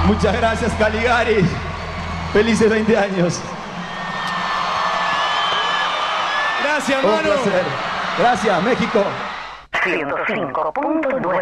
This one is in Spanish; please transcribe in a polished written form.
Muchas gracias, Caligari. Felices 20 años. Gracias, Un hermano. placer. Gracias, México. 105.9